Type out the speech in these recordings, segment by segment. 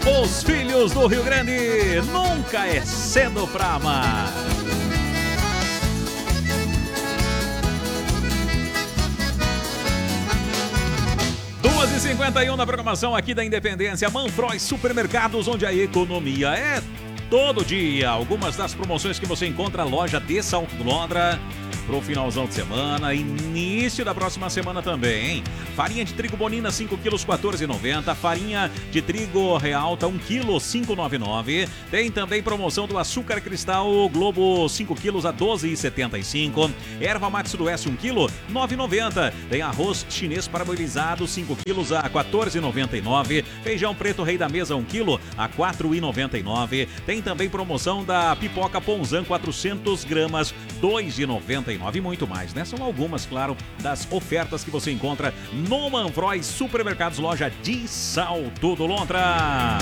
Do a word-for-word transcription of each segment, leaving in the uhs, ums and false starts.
Os filhos do Rio Grande, nunca é cedo pra amar. duas e cinquenta e um na programação aqui da Independência. Manfroy Supermercados, onde a economia é todo dia. Algumas das promoções que você encontra na loja de Salto Londra pro finalzão de semana, início da próxima semana também, hein? Farinha de trigo Bonina cinco quilos, quatorze reais e noventa centavos. Farinha de trigo Realta um quilo, cinco reais e noventa e nove centavos. Tem também promoção do açúcar cristal Globo cinco quilos a doze reais e setenta e cinco centavos. Erva Mate Sudoeste um quilo, nove reais e noventa centavos. Tem arroz chinês parboilizado cinco quilos a quatorze reais e noventa e nove centavos. Feijão preto Rei da Mesa um quilo a quatro reais e noventa e nove centavos. Tem também promoção da pipoca Ponzan quatrocentas gramas, dois reais e noventa e nove centavos. E muito mais, né? São algumas, claro, das ofertas que você encontra no Manfroy Supermercados, loja de Salto do Lontra.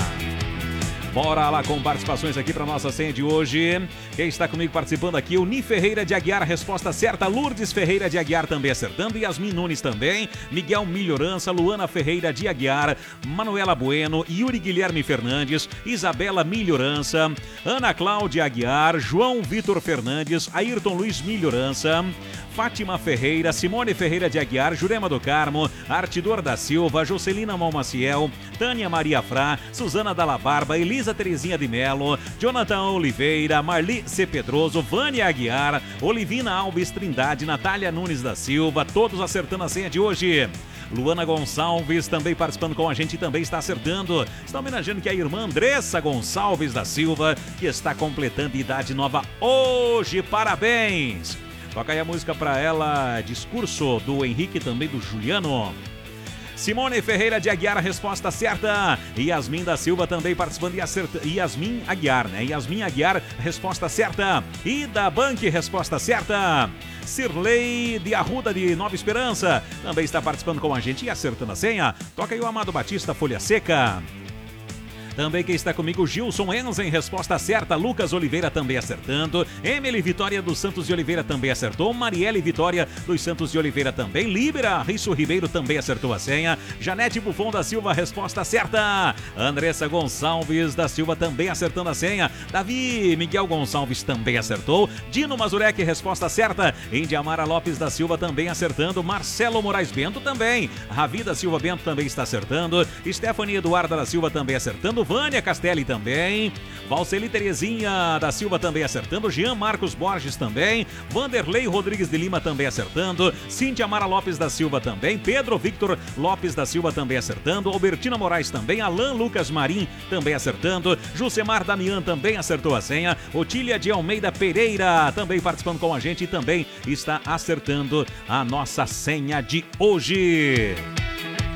Bora lá com participações aqui para nossa senha de hoje. Quem está comigo participando aqui, o Ni Ferreira de Aguiar, resposta certa. Lourdes Ferreira de Aguiar também acertando. Yasmin Nunes também. Miguel Melhorança, Luana Ferreira de Aguiar, Manuela Bueno, Yuri Guilherme Fernandes, Isabela Melhorança, Ana Cláudia Aguiar, João Vitor Fernandes, Ayrton Luiz Melhorança, Fátima Ferreira, Simone Ferreira de Aguiar, Jurema do Carmo, Artidor da Silva, Jocelina Malmaciel, Tânia Maria Frá, Suzana Dalla Barba, Elisa Terezinha de Melo, Jonathan Oliveira, Marli C. Pedroso, Vânia Aguiar, Olivina Alves Trindade, Natália Nunes da Silva, todos acertando a senha de hoje. Luana Gonçalves também participando com a gente e também está acertando. Está homenageando que a irmã Andressa Gonçalves da Silva, que está completando idade nova hoje. Parabéns! Toca aí a música para ela, Discurso, do Henrique e também do Juliano. Simone Ferreira de Aguiar, resposta certa. Yasmin da Silva também participando e acertando. Yasmin Aguiar, né? Yasmin Aguiar, resposta certa. Ida Banque, resposta certa. Cirlei de Arruda de Nova Esperança também está participando com a gente e acertando a senha. Toca aí o Amado Batista, Folha Seca. Também quem está comigo, Gilson Enzen, resposta certa. Lucas Oliveira também acertando. Emily Vitória dos Santos de Oliveira também acertou. Marielle Vitória dos Santos de Oliveira também. Libra Risso Ribeiro também acertou a senha. Janete Buffon da Silva, resposta certa. Andressa Gonçalves da Silva também acertando a senha. Davi Miguel Gonçalves também acertou. Dino Mazurek, resposta certa. Indiamara Lopes da Silva também acertando. Marcelo Moraes Bento também. Ravi da Silva Bento também está acertando. Stephanie Eduarda da Silva também acertando. Vânia Castelli também, Valceli Terezinha da Silva também acertando, Jean Marcos Borges também, Vanderlei Rodrigues de Lima também acertando, Cíntia Mara Lopes da Silva também, Pedro Victor Lopes da Silva também acertando, Albertina Moraes também, Alain Lucas Marim também acertando, Jusemar Damian também acertou a senha, Otília de Almeida Pereira também participando com a gente e também está acertando a nossa senha de hoje.